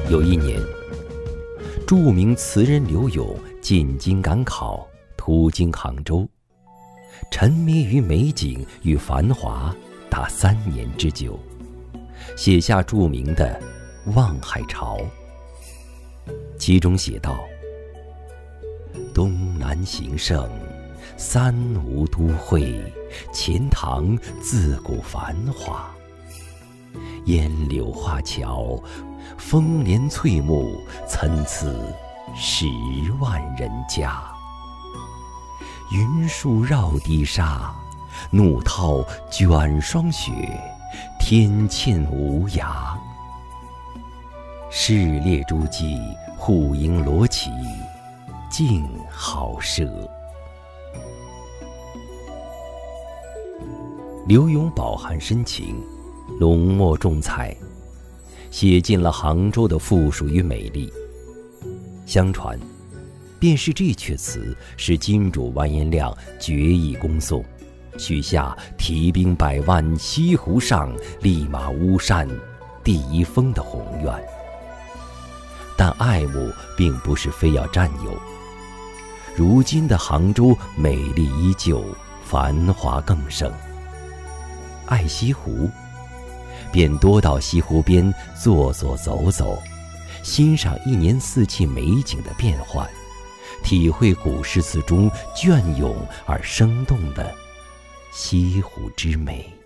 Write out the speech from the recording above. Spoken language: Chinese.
有一年，著名词人柳永进京赶考，途经杭州，沉迷于美景与繁华达3年之久，写下著名的《望海潮》。其中写道：东南形胜，三吴都会，钱塘自古繁华。烟柳画桥，风帘翠幕，参差10万人家。云树绕堤沙，怒涛卷霜雪，天堑无涯。市列诸骑，户迎罗绮，竞好射。柳永饱含深情，浓墨重彩，写尽了杭州的富庶与美丽。相传，便是这阙词使金主完颜亮决意攻宋，许下提兵100万，西湖上，立马巫山，第1峰的宏愿。但爱慕并不是非要占有。如今的杭州美丽依旧，繁华更盛。爱西湖，便多到西湖边坐坐走走，欣赏1年4季美景的变换，体会古诗词中隽永而生动的西湖之美。